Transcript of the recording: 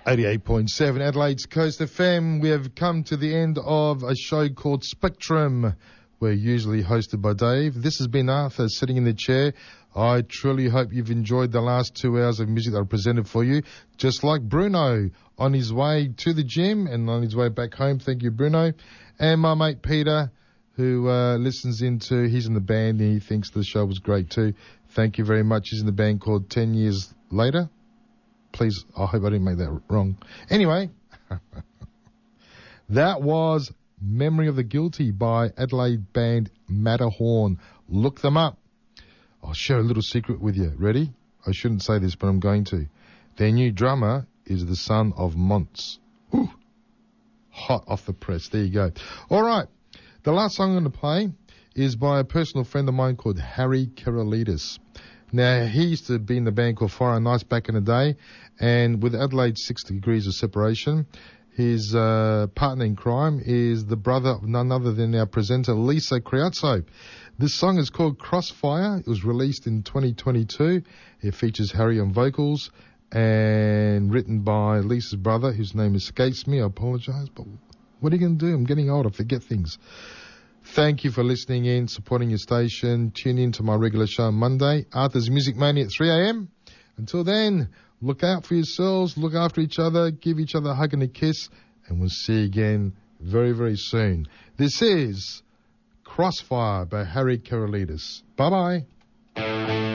88.7 Adelaide's Coast FM. We have come to the end of a show called Spectrum. We're usually hosted by Dave. This has been Arthur sitting in the chair. I truly hope you've enjoyed the last 2 hours of music that I presented for you. Just like Bruno on his way to the gym and on his way back home. Thank you, Bruno. And my mate Peter, who listens into, he's in the band and he thinks the show was great too. Thank you very much. He's in the band called 10 Years Later. Please, I hope I didn't make that wrong. Anyway, that was Memory of the Guilty by Adelaide band Matterhorn. Look them up. I'll share a little secret with you. Ready? I shouldn't say this, but I'm going to. Their new drummer is the son of Monts. Ooh, hot off the press. There you go. All right. The last song I'm going to play is by a personal friend of mine called Harry Kerolidis. Now, he used to be in the band called Fire and Ice back in the day, and with Adelaide's 6 degrees of separation, his partner in crime is the brother of none other than our presenter, Lisa Criazzo. This song is called Crossfire. It was released in 2022. It features Harry on vocals and written by Lisa's brother, whose name escapes me. I apologize, but what are you going to do? I'm getting old. I forget things. Thank you for listening in, supporting your station. Tune in to my regular show on Monday, Arthur's Music Mania at 3 a.m. Until then, look out for yourselves, look after each other, give each other a hug and a kiss, and we'll see you again very, very soon. This is Crossfire by Harry Kerolidis. Bye-bye.